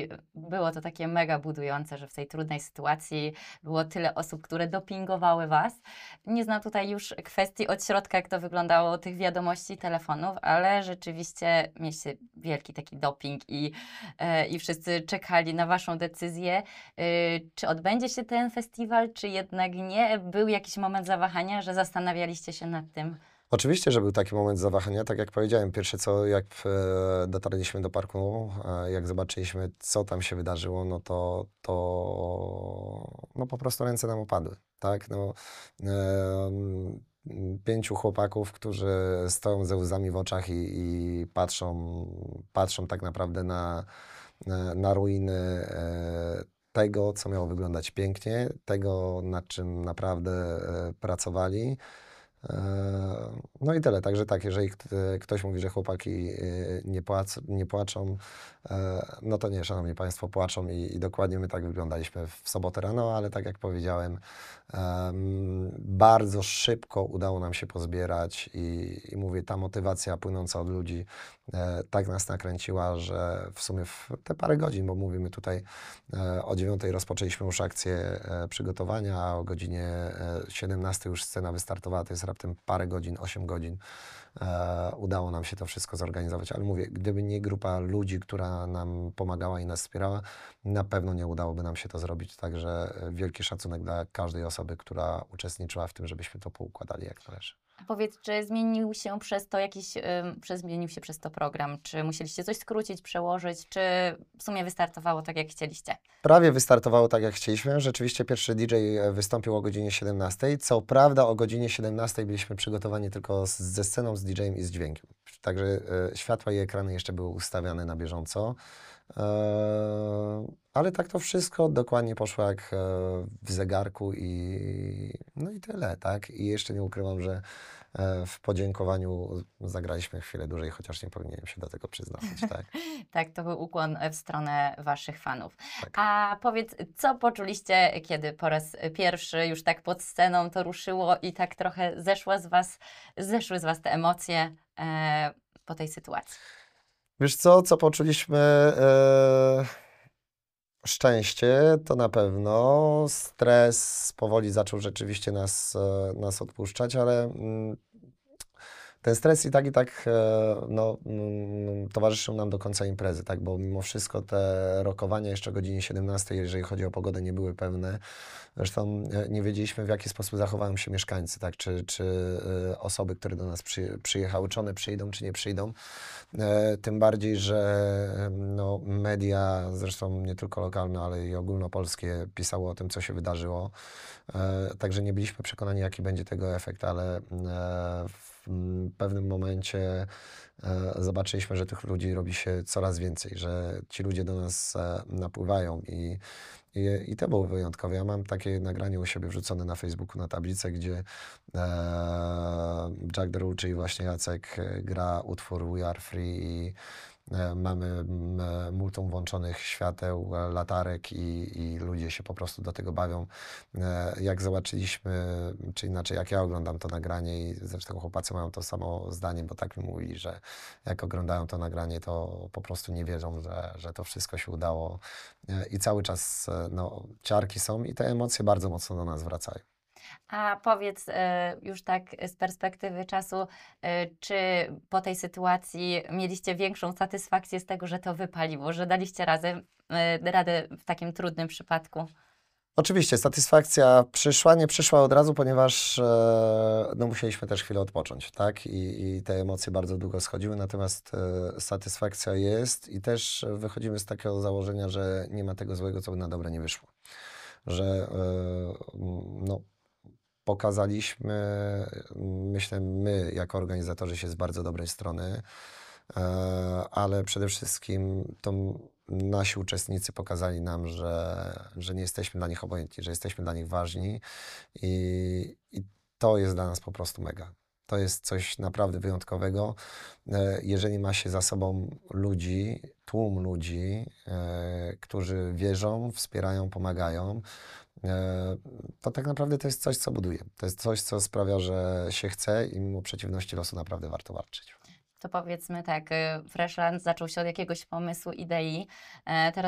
było to takie mega budujące, że w tej trudnej sytuacji było tyle osób, które dopingowały Was. Nie znam tutaj już kwestii od środka, jak to wyglądało, tych wiadomości, telefonów, ale rzeczywiście mieliście wielki taki doping i wszyscy czekali na Waszą decyzję. Czy odbędzie się ten festiwal, czy jednak nie? Był jakiś moment zawahania, że zastanawialiście się nad tym? Oczywiście, że był taki moment zawahania, tak jak powiedziałem, pierwsze co, jak dotarliśmy do parku, jak zobaczyliśmy, co tam się wydarzyło, no po prostu ręce nam opadły, tak, no, em, 5 chłopaków, którzy stoją ze łzami w oczach i patrzą tak naprawdę na ruiny tego, co miało wyglądać pięknie, tego, nad czym naprawdę pracowali. No i tyle. Także tak, jeżeli ktoś mówi, że chłopaki nie płaczą, no to nie, szanowni państwo, płaczą i dokładnie my tak wyglądaliśmy w sobotę rano, ale tak jak powiedziałem, bardzo szybko udało nam się pozbierać i mówię, ta motywacja płynąca od ludzi tak nas nakręciła, że w sumie w te parę godzin, bo mówimy tutaj o 9 rozpoczęliśmy już akcję przygotowania, a o godzinie 17 już scena wystartowała, to jest raptem parę godzin, 8 godzin. Udało nam się to wszystko zorganizować, ale mówię, gdyby nie grupa ludzi, która nam pomagała i nas wspierała, na pewno nie udałoby nam się to zrobić. Także wielki szacunek dla każdej osoby, która uczestniczyła w tym, żebyśmy to poukładali jak należy. A powiedz, czy zmienił się przez to zmienił się przez to program? Czy musieliście coś skrócić, przełożyć, czy w sumie wystartowało tak, jak chcieliście? Prawie wystartowało tak, jak chcieliśmy. Rzeczywiście pierwszy DJ wystąpił o godzinie 17. Co prawda o godzinie 17 byliśmy przygotowani tylko ze sceną, z DJ-em i z dźwiękiem. Także światła i ekrany jeszcze były ustawiane na bieżąco. Ale tak to wszystko dokładnie poszło jak w zegarku no i tyle, tak? I jeszcze nie ukrywam, że w podziękowaniu zagraliśmy chwilę dłużej, chociaż nie powinienem się do tego przyznawać, tak? Tak, to był ukłon w stronę Waszych fanów. Tak. A powiedz, co poczuliście, kiedy po raz pierwszy już tak pod sceną to ruszyło i tak trochę zeszły z Was te emocje po tej sytuacji? Wiesz co poczuliśmy? Szczęście to na pewno. Stres powoli zaczął rzeczywiście nas odpuszczać, ale ten stres i tak towarzyszył nam do końca imprezy, tak? Bo mimo wszystko te rokowania jeszcze o godzinie 17, jeżeli chodzi o pogodę, nie były pewne. Zresztą nie wiedzieliśmy, w jaki sposób zachowają się mieszkańcy, tak? Czy osoby, które do nas przyjechały, czy one przyjdą, czy nie przyjdą. Tym bardziej, że no, media, zresztą nie tylko lokalne, ale i ogólnopolskie, pisało o tym, co się wydarzyło. Także nie byliśmy przekonani, jaki będzie tego efekt, ale w pewnym momencie zobaczyliśmy, że tych ludzi robi się coraz więcej, że ci ludzie do nas napływają i to było wyjątkowe. Ja mam takie nagranie u siebie wrzucone na Facebooku, na tablicę, gdzie Jack Derulo, czyli właśnie Jacek, gra utwór We Are Free i mamy multum włączonych świateł, latarek i ludzie się po prostu do tego bawią. Jak zobaczyliśmy, czy inaczej jak ja oglądam to nagranie i zresztą chłopacy mają to samo zdanie, bo tak mi mówili, że jak oglądają to nagranie, to po prostu nie wierzą, że to wszystko się udało i cały czas no, ciarki są i te emocje bardzo mocno do nas wracają. A powiedz już tak z perspektywy czasu, czy po tej sytuacji mieliście większą satysfakcję z tego, że to wypaliło, że daliście radę w takim trudnym przypadku? Oczywiście, satysfakcja nie przyszła od razu, ponieważ no, musieliśmy też chwilę odpocząć, tak? I te emocje bardzo długo schodziły, natomiast satysfakcja jest i też wychodzimy z takiego założenia, że nie ma tego złego, co by na dobre nie wyszło. Że no, pokazaliśmy, myślę, my jako organizatorzy się z bardzo dobrej strony, ale przede wszystkim to nasi uczestnicy pokazali nam, że nie jesteśmy dla nich obojętni, że jesteśmy dla nich ważni i to jest dla nas po prostu mega. To jest coś naprawdę wyjątkowego. Jeżeli ma się za sobą ludzi, tłum ludzi, którzy wierzą, wspierają, pomagają, to tak naprawdę to jest coś, co buduje. To jest coś, co sprawia, że się chce i mimo przeciwności losu naprawdę warto walczyć. To powiedzmy tak, Freshland zaczął się od jakiegoś pomysłu, idei. Teraz